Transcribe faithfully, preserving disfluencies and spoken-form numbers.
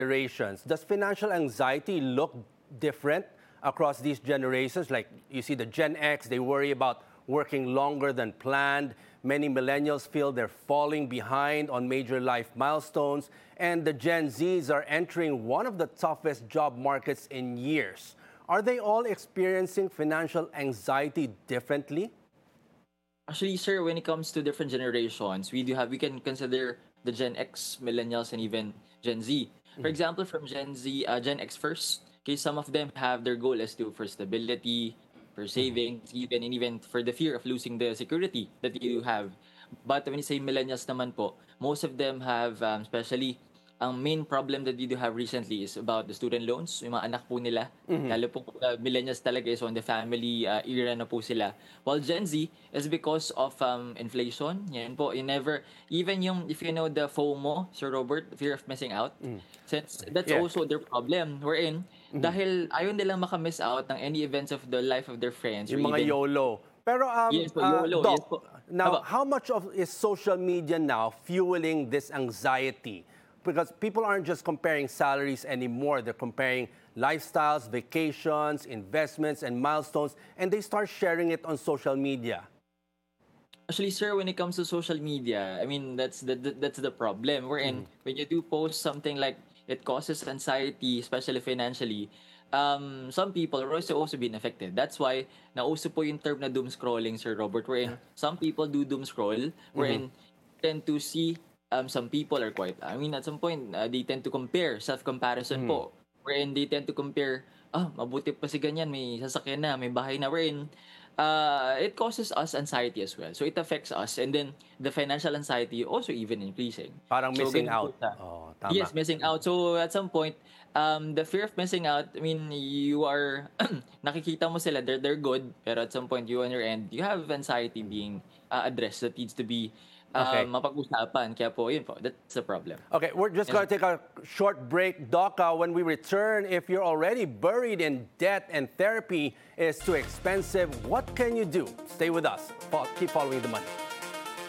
generations. Does financial anxiety look different across these generations? Like you see the Gen X, they worry about working longer than planned. Many millennials feel they're falling behind on major life milestones. And the Gen Zs are entering one of the toughest job markets in years. Are they all experiencing financial anxiety differently? Actually, sir, when it comes to different generations, we do have we can consider the Gen X, millennials, and even Gen Z. For example, from Gen Z, uh, Gen X first, okay, some of them have their goal as to for stability, for savings, even and even for the fear of losing the security that you have. But when you say millennials naman po, most of them have, um, especially, ang main problem that we do have recently is about the student loans, yung mga anak po nila. Lalo po uh, millennials talaga is on the family uh, era na po sila. While Gen Z is because of um, inflation. Yan po, you never, even yung, if you know the FOMO, Sir Robert, fear of missing out, since that's Yeah. also their problem. Wherein, dahil ayaw nilang makamiss out ng any events of the life of their friends. Or Yung mga even, YOLO. Pero, um, yes po, uh, YOLO, yes Doc, po. now, Aba. how much of is social media now fueling this anxiety? Because people aren't just comparing salaries anymore. They're comparing lifestyles, vacations, investments, and milestones, and they start sharing it on social media. Actually, sir, when it comes to social media, I mean that's the, the that's the problem. Wherein when you do post something like it causes anxiety, especially financially, um, some people are also also being affected. That's why nauso po yung term na doom scrolling, Sir Robert. Wherein some people do doom scroll, wherein tend to see um some people are quite. I mean, at some point uh, they tend to compare self comparison po, wherein they tend to compare. Ah, mabuti pa si ganyan, may sasakyan na, may bahay na. Wherein uh, it causes us anxiety as well. So it affects us, and then the financial anxiety also even increasing. Parang So missing ganun po out. siya. Oh, tama. Yes, missing out. So at some point, um, the fear of missing out, I mean, you are, nakikita mo sila, they're, they're good, pero at some point, you on your end, you have anxiety being uh, addressed that needs to be uh, Okay. mapag-usapan. Kaya po, yun po, that's the problem. Okay, we're just Yes. going to take a short break. Doc, uh, when we return, if you're already buried in debt and therapy is too expensive, what can you do? Stay with us. Fo- Keep following the money.